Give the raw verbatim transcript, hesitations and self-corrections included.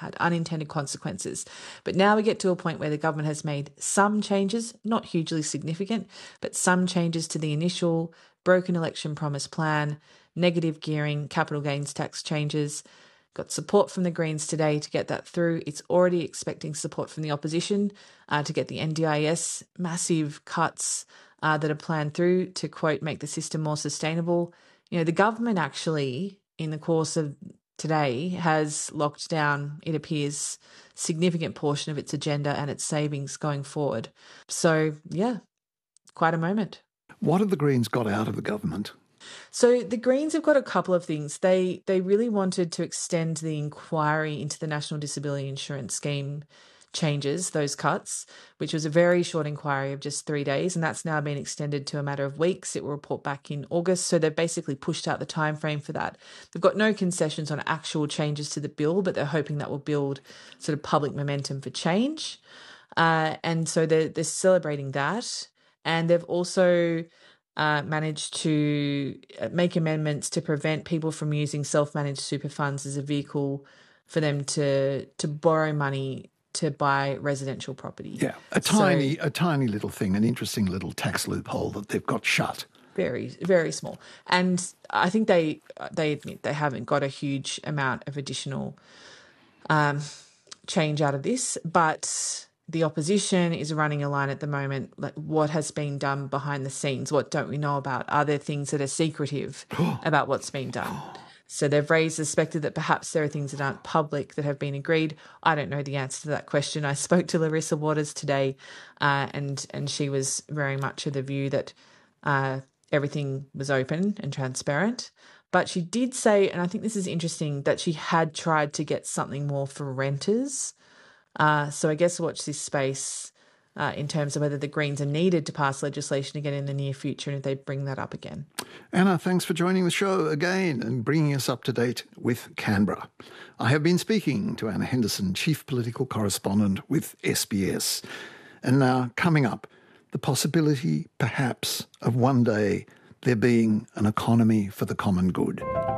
had unintended consequences. But now we get to a point where the government has made some changes, not hugely significant, but some changes to the initial broken election promise plan, negative gearing, capital gains tax changes. Got support from the Greens today to get that through. It's already expecting support from the opposition uh, to get the N D I S massive cuts uh, that are planned through to, quote, make the system more sustainable. You know, the government actually, in the course of today, has locked down, it appears, significant portion of its agenda and its savings going forward. So, yeah, quite a moment. What have the Greens got out of the government? So the Greens have got a couple of things. They they really wanted to extend the inquiry into the National Disability Insurance Scheme changes, those cuts, which was a very short inquiry of just three days, and that's now been extended to a matter of weeks. It will report back in August, so they've basically pushed out the time frame for that. They've got no concessions on actual changes to the bill, but they're hoping that will build sort of public momentum for change. Uh, and so they're, they're celebrating that. And they've also Uh, managed to make amendments to prevent people from using self-managed super funds as a vehicle for them to to borrow money to buy residential property. Yeah, a tiny, so, a tiny little thing, an interesting little tax loophole that they've got shut. Very, very small. And I think they they admit they haven't got a huge amount of additional um, change out of this, but the opposition is running a line at the moment, like what has been done behind the scenes, what don't we know about? Are there things that are secretive about what's been done? So they've raised the spectre that perhaps there are things that aren't public that have been agreed. I don't know the answer to that question. I spoke to Larissa Waters today uh, and, and she was very much of the view that uh, everything was open and transparent. But she did say, and I think this is interesting, that she had tried to get something more for renters. Uh, so I guess watch this space uh, in terms of whether the Greens are needed to pass legislation again in the near future and if they bring that up again. Anna, thanks for joining the show again and bringing us up to date with Canberra. I have been speaking to Anna Henderson, Chief Political Correspondent with S B S. And now, coming up, the possibility, perhaps, of one day there being an economy for the common good.